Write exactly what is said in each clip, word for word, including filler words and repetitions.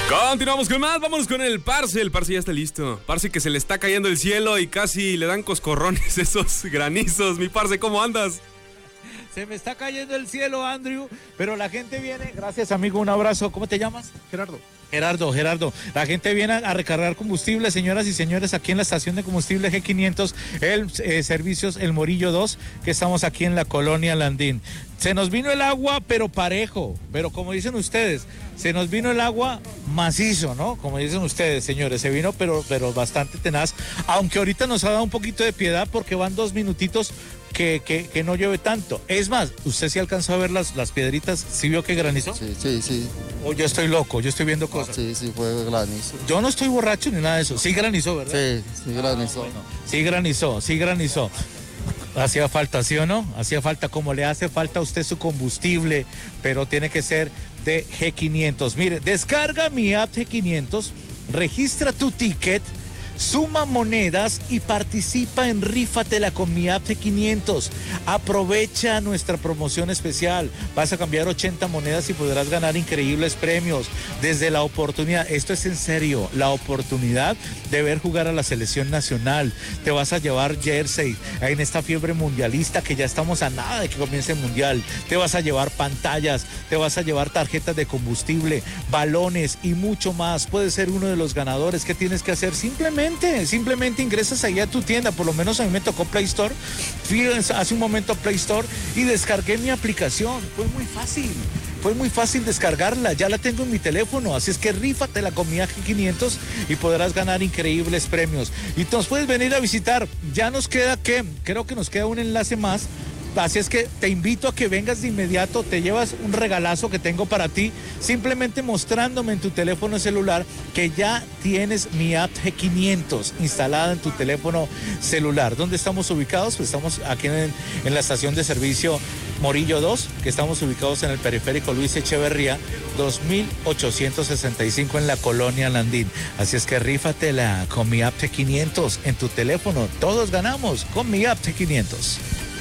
Continuamos con más, vámonos con el Parce. El Parce ya está listo. Parce que se le está cayendo el cielo y casi le dan coscorrones esos granizos. Mi Parce, ¿cómo andas? Se me está cayendo el cielo, Andrew, pero la gente viene. Gracias, amigo, un abrazo. ¿Cómo te llamas? Gerardo. Gerardo, Gerardo. La gente viene a recargar combustible, señoras y señores, aquí en la estación de combustible G quinientos, el eh, Servicios El Morillo dos, que estamos aquí en la colonia Landín. Se nos vino el agua, pero parejo, pero como dicen ustedes, se nos vino el agua macizo, ¿no? Como dicen ustedes, señores, se vino, pero, pero bastante tenaz, aunque ahorita nos ha dado un poquito de piedad porque van dos minutitos que, que, que no llueve tanto. Es más, ¿usted sí alcanzó a ver las, las piedritas? ¿Sí vio que granizó? Sí, sí, sí. O yo estoy loco, yo estoy viendo cosas. Sí, sí, fue granizo. Yo no estoy borracho ni nada de eso. Sí granizó, ¿verdad? Sí, sí granizó. Ah, bueno. Sí granizó, sí granizó. Hacía falta, ¿sí o no? Hacía falta, como le hace falta a usted su combustible, pero tiene que ser de G quinientos. Mire, descarga mi app G quinientos, registra tu ticket, suma monedas y participa en Rífatela con mi app G quinientos. Aprovecha nuestra promoción especial. Vas a cambiar ochenta monedas y podrás ganar increíbles premios. Desde la oportunidad, esto es en serio, la oportunidad de ver jugar a la selección nacional. Te vas a llevar jersey en esta fiebre mundialista que ya estamos a nada de que comience el mundial. Te vas a llevar pantallas, te vas a llevar tarjetas de combustible, balones y mucho más. Puedes ser uno de los ganadores. ¿Qué tienes que hacer? Simplemente Simplemente ingresas ahí a tu tienda, por lo menos a mí me tocó Play Store, fui hace un momento a Play Store y descargué mi aplicación, fue muy fácil, fue muy fácil descargarla, ya la tengo en mi teléfono, así es que rífatela con mi G quinientos y podrás ganar increíbles premios. Y nos puedes venir a visitar, ya nos queda que, creo que nos queda un enlace más. Así es que te invito a que vengas de inmediato, te llevas un regalazo que tengo para ti, simplemente mostrándome en tu teléfono celular que ya tienes mi app G quinientos instalada en tu teléfono celular. ¿Dónde estamos ubicados? Pues estamos aquí en, en la estación de servicio Morillo dos, que estamos ubicados en el periférico Luis Echeverría, dos mil ochocientos sesenta y cinco en la colonia Landín. Así es que rífatela con mi app G quinientos en tu teléfono. Todos ganamos con mi app G quinientos.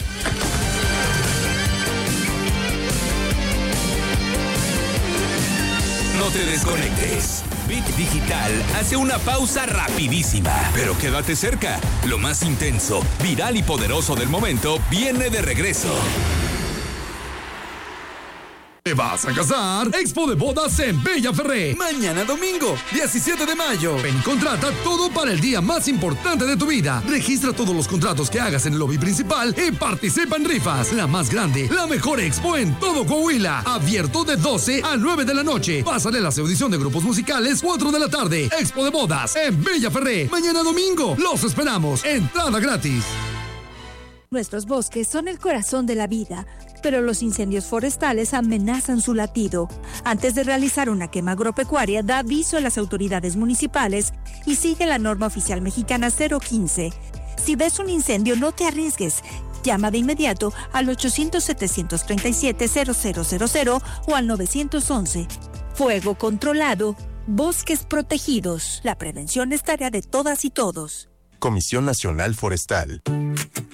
No te desconectes. Bit Digital hace una pausa rapidísima, pero quédate cerca. Lo más intenso, viral y poderoso del momento viene de regreso. ¿Te vas a casar? Expo de bodas en Bellaferré. Mañana domingo, diecisiete de mayo. Ven y contrata todo para el día más importante de tu vida. Registra todos los contratos que hagas en el lobby principal y participa en rifas. La más grande, la mejor expo en todo Coahuila. Abierto de doce a nueve de la noche. Pásale la audición de grupos musicales, cuatro de la tarde. Expo de bodas en Bellaferré. Mañana domingo. Los esperamos. Entrada gratis. Nuestros bosques son el corazón de la vida, pero los incendios forestales amenazan su latido. Antes de realizar una quema agropecuaria, da aviso a las autoridades municipales y sigue la norma oficial mexicana cero quince. Si ves un incendio, no te arriesgues. Llama de inmediato al ochocientos, setecientos treinta y siete, cero cero cero cero o al novecientos once. Fuego controlado, bosques protegidos. La prevención es tarea de todas y todos. Comisión Nacional Forestal.